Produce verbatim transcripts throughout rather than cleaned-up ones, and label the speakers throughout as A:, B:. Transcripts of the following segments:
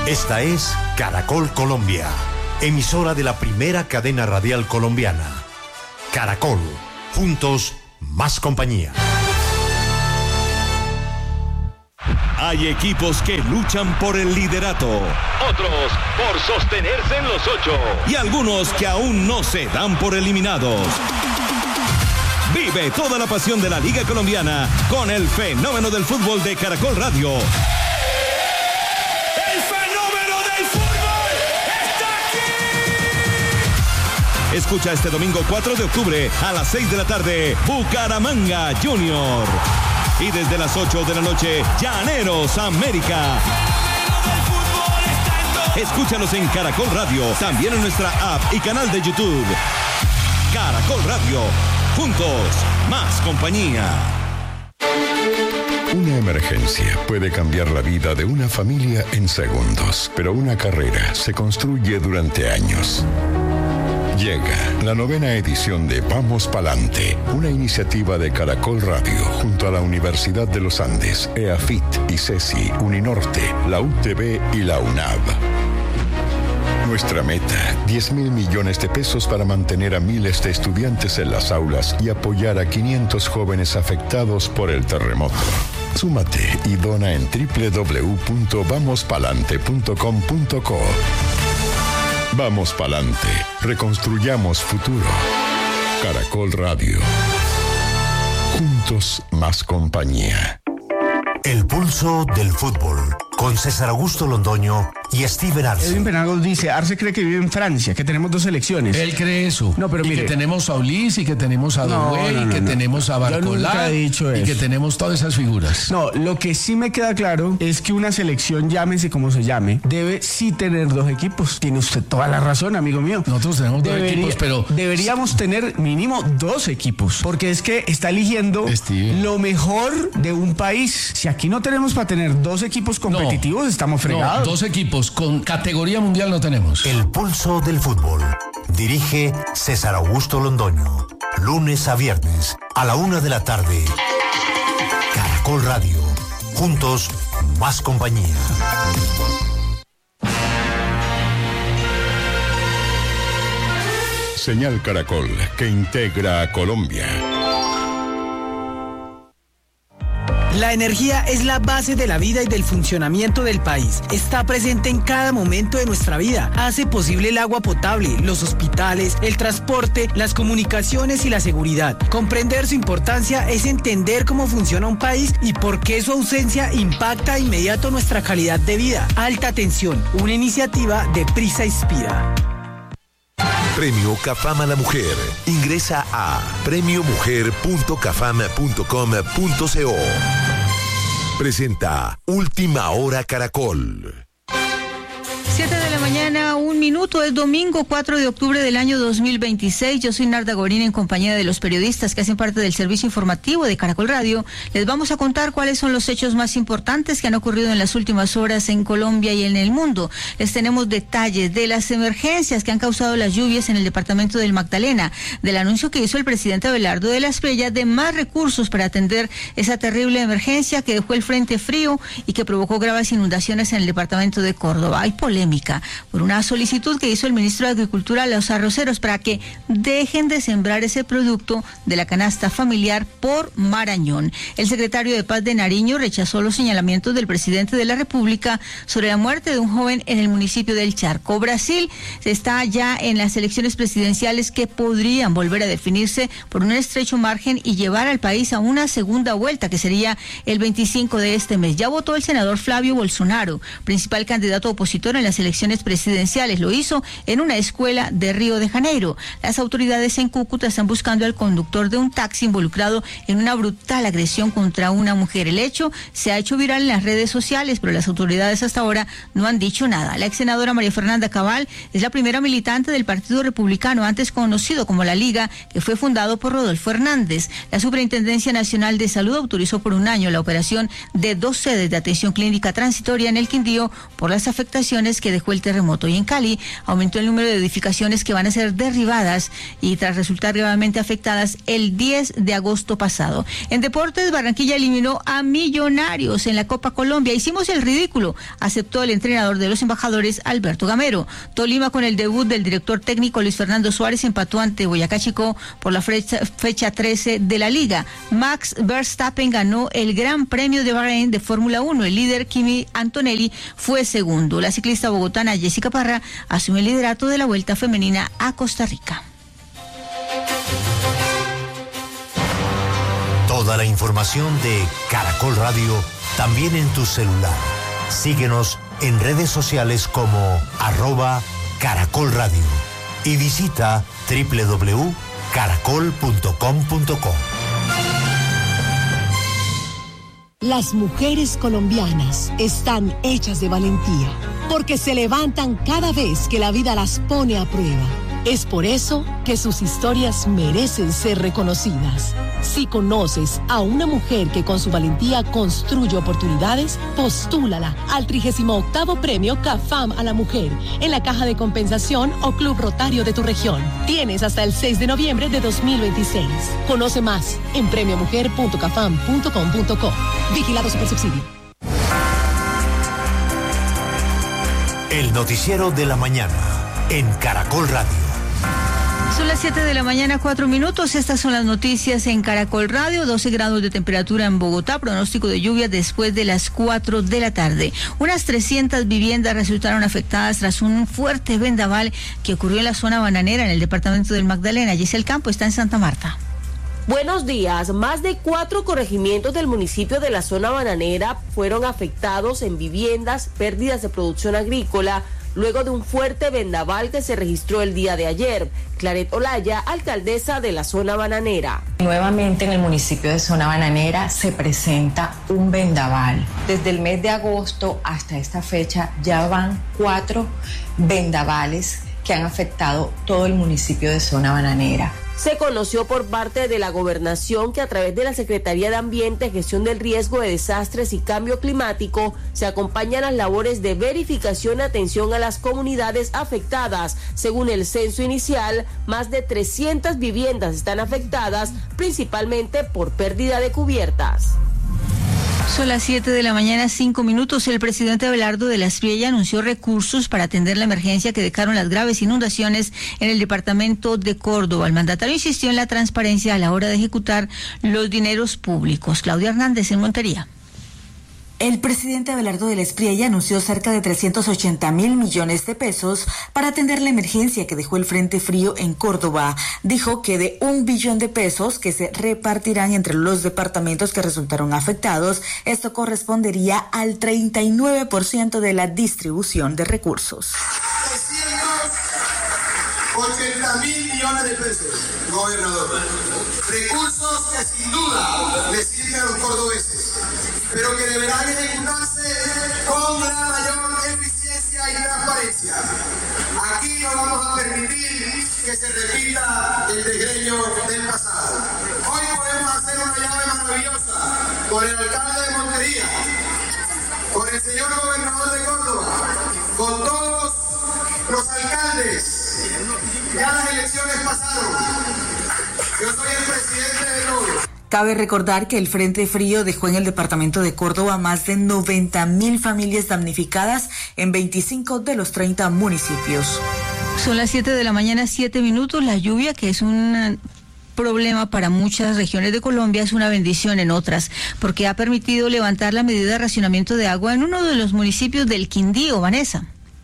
A: Esta es Caracol Colombia, emisora de la primera cadena radial colombiana. Caracol, juntos, más compañía.
B: Hay equipos que luchan por el liderato,
C: otros por sostenerse en los ocho
B: y algunos que aún no se dan por eliminados. Vive toda la pasión de la Liga Colombiana con el fenómeno del fútbol de Caracol Radio.
D: ¡El fenómeno del fútbol está aquí!
B: Escucha este domingo cuatro de octubre a las seis de la tarde, Bucaramanga Junior. Y desde las ocho de la noche, Llaneros América. Escúchanos en Caracol Radio, también en nuestra app y canal de YouTube. Caracol Radio, juntos, más compañía.
E: Una emergencia puede cambiar la vida de una familia en segundos, pero una carrera se construye durante años. Llega la novena edición de Vamos Palante, una iniciativa de Caracol Radio junto a la Universidad de los Andes, EAFIT, ICESI, Uninorte, la U T V y la UNAV. Nuestra meta, diez mil millones de pesos para mantener a miles de estudiantes en las aulas y apoyar a quinientos jóvenes afectados por el terremoto. Súmate y dona en doble u doble u doble u punto vamos palante punto com punto co. Vamos Palante, reconstruyamos futuro. Caracol Radio. Juntos, más compañía.
A: El pulso del fútbol, con César Augusto Londoño y Steven Arce.
F: Edwin Penagos dice, Arce cree que vive en Francia, que tenemos dos selecciones.
G: Él cree eso.
F: No, pero
G: y
F: mire,
G: que tenemos a Ulis, y que tenemos a
F: no,
G: Duey,
F: no, no,
G: y que
F: no.
G: tenemos a Barcolá,
F: he dicho
G: y
F: eso.
G: que tenemos todas esas figuras.
F: No, lo que sí me queda claro es que una selección, llámese como se llame, debe sí tener dos equipos. Tiene usted toda la razón, amigo mío.
G: Nosotros tenemos dos
F: Debería-
G: equipos, pero...
F: Deberíamos tener mínimo dos equipos, porque es que está eligiendo
G: Steve.
F: lo mejor de un país. Si aquí no tenemos para tener dos equipos competitivos,
G: No,
F: estamos fregados.
G: No, dos equipos con categoría mundial no tenemos.
A: El pulso del fútbol. Dirige César Augusto Londoño. Lunes a viernes, a la una de la tarde. Caracol Radio. Juntos, más compañía.
E: Señal Caracol, que integra a Colombia.
H: La energía es la base de la vida y del funcionamiento del país. Está presente en cada momento de nuestra vida. Hace posible el agua potable, los hospitales, el transporte, las comunicaciones y la seguridad. Comprender su importancia es entender cómo funciona un país y por qué su ausencia impacta de inmediato nuestra calidad de vida. Alta Tensión, una iniciativa de Prisa Inspira.
I: Premio Cafam a la Mujer. Ingresa a premio mujer punto cafam punto com punto co. Presenta Última Hora Caracol.
J: Siete de la mañana, un minuto, es domingo cuatro de octubre del año dos mil veintiséis. Yo soy Narda Gorín en compañía de los periodistas que hacen parte del servicio informativo de Caracol Radio. Les vamos a contar cuáles son los hechos más importantes que han ocurrido en las últimas horas en Colombia y en el mundo. Les tenemos detalles de las emergencias que han causado las lluvias en el departamento del Magdalena, del anuncio que hizo el presidente Abelardo de la Espriella de más recursos para atender esa terrible emergencia que dejó el frente frío y que provocó graves inundaciones en el departamento de Córdoba. Hay polémica por una solicitud que hizo el ministro de Agricultura a los arroceros para que dejen de sembrar ese producto de la canasta familiar por Marañón. El secretario de Paz de Nariño rechazó los señalamientos del presidente de la República sobre la muerte de un joven en el municipio del Charco. Brasil está ya en las elecciones presidenciales que podrían volver a definirse por un estrecho margen y llevar al país a una segunda vuelta, que sería el veinticinco de este mes. Ya votó el senador Flavio Bolsonaro, principal candidato opositor en las elecciones presidenciales. Lo hizo en una escuela de Río de Janeiro. Las autoridades en Cúcuta están buscando al conductor de un taxi involucrado en una brutal agresión contra una mujer. El hecho se ha hecho viral en las redes sociales, pero las autoridades hasta ahora no han dicho nada. La ex senadora María Fernanda Cabal es la primera militante del Partido Republicano, antes conocido como La Liga, que fue fundado por Rodolfo Hernández. La Superintendencia Nacional de Salud autorizó por un año la operación de dos sedes de atención clínica transitoria en el Quindío por las afectaciones que dejó el terremoto. Y en Cali Cali aumentó el número de edificaciones que van a ser derribadas y tras resultar gravemente afectadas el diez de agosto pasado. En deportes, Barranquilla eliminó a Millonarios en la Copa Colombia. Hicimos el ridículo, aceptó el entrenador de los embajadores, Alberto Gamero. Tolima, con el debut del director técnico Luis Fernando Suárez, empató ante Boyacá Chicó por la fecha, fecha trece de la liga. Max Verstappen ganó el Gran Premio de Bahrein de Fórmula uno. El líder Kimi Antonelli fue segundo. La ciclista bogotana Jessica Parra asume el liderato de la Vuelta Femenina a Costa Rica.
A: Toda la información de Caracol Radio también en tu celular. Síguenos en redes sociales como arroba Caracol Radio y visita doble u doble u doble u punto caracol punto com punto co.
K: Las mujeres colombianas están hechas de valentía, porque se levantan cada vez que la vida las pone a prueba. Es por eso que sus historias merecen ser reconocidas. Si conoces a una mujer que con su valentía construye oportunidades, postúlala al trigésimo octavo Premio CAFAM a la Mujer en la Caja de Compensación o Club Rotario de tu región. Tienes hasta el seis de noviembre de dos mil veintiséis. Conoce más en premio mujer punto cafam punto com punto co. Vigilado Supersubsidio.
A: El noticiero de la mañana en Caracol Radio.
J: Son las siete de la mañana, cuatro minutos. Estas son las noticias en Caracol Radio. doce grados de temperatura en Bogotá. Pronóstico de lluvia después de las cuatro de la tarde. Unas trescientas viviendas resultaron afectadas tras un fuerte vendaval que ocurrió en la zona bananera en el departamento del Magdalena. Giselle Campo está en Santa Marta.
L: Buenos días. Más de cuatro corregimientos del municipio de la zona bananera fueron afectados en viviendas, pérdidas de producción agrícola, luego de un fuerte vendaval que se registró el día de ayer. Claret Olaya, alcaldesa de la zona bananera.
M: Nuevamente en el municipio de zona bananera se presenta un vendaval. Desde el mes de agosto hasta esta fecha ya van cuatro vendavales que han afectado todo el municipio de zona bananera.
L: Se conoció por parte de la Gobernación que a través de la Secretaría de Ambiente, Gestión del Riesgo de Desastres y Cambio Climático se acompañan las labores de verificación y atención a las comunidades afectadas. Según el censo inicial, más de trescientas viviendas están afectadas, principalmente por pérdida de cubiertas.
J: Son las siete de la mañana, cinco minutos. El presidente Abelardo de la Espriella anunció recursos para atender la emergencia que dejaron las graves inundaciones en el departamento de Córdoba. El mandatario insistió en la transparencia a la hora de ejecutar los dineros públicos. Claudia Hernández en Montería.
N: El presidente Abelardo de la Espriella anunció cerca de trescientos ochenta mil millones de pesos para atender la emergencia que dejó el Frente Frío en Córdoba. Dijo que de un billón de pesos que se repartirán entre los departamentos que resultaron afectados, esto correspondería al treinta y nueve por ciento de la distribución de recursos.
O: trescientos ochenta mil millones de pesos, gobernador. Recursos que sin duda le sirven a los cordobeses, pero que deberán ejecutarse con la mayor eficiencia y transparencia. Aquí no vamos a permitir que se repita el desgreño del pasado. Hoy podemos hacer una llave maravillosa con el alcalde de Montería, con el señor gobernador de Córdoba, con todos los alcaldes. Ya las elecciones pasaron. Yo soy el presidente de todos.
N: Cabe recordar que el Frente Frío dejó en el departamento de Córdoba más de noventa mil familias damnificadas en veinticinco de los treinta municipios.
J: Son las siete de la mañana, siete minutos. La lluvia, que es un problema para muchas regiones de Colombia, es una bendición en otras, porque ha permitido levantar la medida de racionamiento de agua en uno de los municipios del Quindío. Vanessa.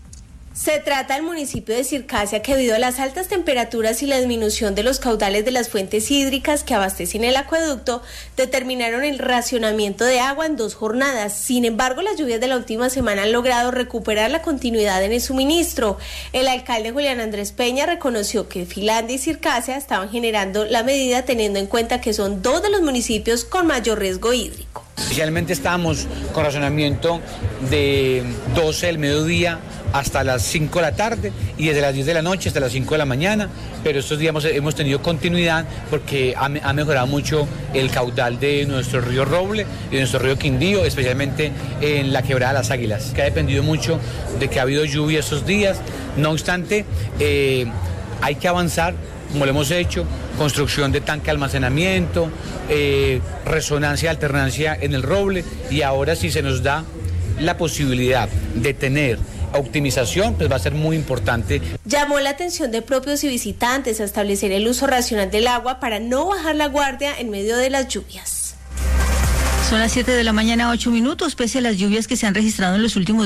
P: Se trata del municipio de Circasia, que debido a las altas temperaturas y la disminución de los caudales de las fuentes hídricas que abastecen el acueducto, determinaron el racionamiento de agua en dos jornadas. Sin embargo, las lluvias de la última semana han logrado recuperar la continuidad en el suministro. El alcalde Julián Andrés Peña reconoció que Finlandia y Circasia estaban generando la medida teniendo en cuenta que son dos de los municipios con mayor riesgo hídrico.
Q: Inicialmente estábamos con racionamiento de doce del mediodía hasta las cinco de la tarde y desde las diez de la noche hasta las cinco de la mañana, pero estos días hemos, hemos tenido continuidad porque ha, ha mejorado mucho el caudal de nuestro río Roble y de nuestro río Quindío, especialmente en la quebrada Las Águilas, que ha dependido mucho de que ha habido lluvia estos días. No obstante, eh, hay que avanzar, como lo hemos hecho, construcción de tanque de almacenamiento, eh, resonancia y alternancia en el Roble, y ahora si se nos da la posibilidad de tener optimización, pues va a ser muy importante.
P: Llamó la atención de propios y visitantes a establecer el uso racional del agua para no bajar la guardia en medio de las lluvias.
J: Son las siete de la mañana, ocho minutos, pese a las lluvias que se han registrado en los últimos